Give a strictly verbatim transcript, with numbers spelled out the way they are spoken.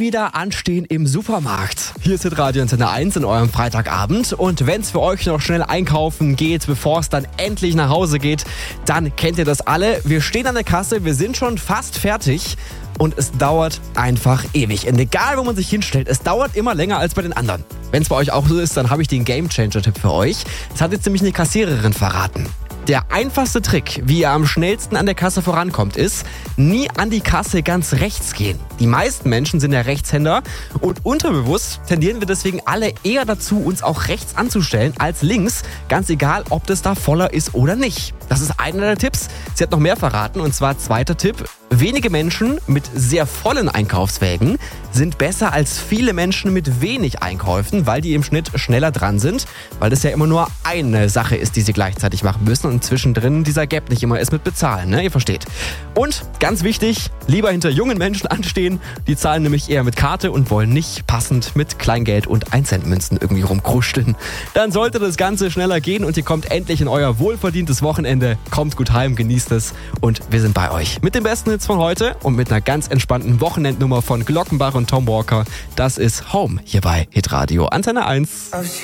wieder anstehen im Supermarkt. Hier ist Hitradio Antenne eins in eurem Freitagabend. Und wenn es für euch noch schnell einkaufen geht, bevor es dann endlich nach Hause geht, dann kennt ihr das alle. Wir stehen an der Kasse, wir sind schon fast fertig. Und es dauert einfach ewig. Und egal, wo man sich hinstellt, es dauert immer länger als bei den anderen. Wenn es bei euch auch so ist, dann habe ich den Gamechanger-Tipp für euch. Das hat jetzt nämlich eine Kassiererin verraten. Der einfachste Trick, wie ihr am schnellsten an der Kasse vorankommt, ist, nie an die Kasse ganz rechts gehen. Die meisten Menschen sind ja Rechtshänder und unterbewusst tendieren wir deswegen alle eher dazu, uns auch rechts anzustellen als links, ganz egal, ob das da voller ist oder nicht. Das ist einer der Tipps. Sie hat noch mehr verraten und zwar zweiter Tipp. Wenige Menschen mit sehr vollen Einkaufswägen sind besser als viele Menschen mit wenig Einkäufen, weil die im Schnitt schneller dran sind, weil das ja immer nur eine Sache ist, die sie gleichzeitig machen müssen und zwischendrin dieser Gap nicht immer ist mit Bezahlen, ne? Ihr versteht. Und ganz wichtig, lieber hinter jungen Menschen anstehen, die zahlen nämlich eher mit Karte und wollen nicht passend mit Kleingeld und ein Cent Münzen irgendwie rumkruscheln. Dann sollte das Ganze schneller gehen und ihr kommt endlich in euer wohlverdientes Wochenende. Kommt gut heim, genießt es und wir sind bei euch. Mit den besten Hits von heute und mit einer ganz entspannten Wochenendnummer von Glockenbach und Tom Walker. Das ist Home hier bei Hitradio Antenne eins.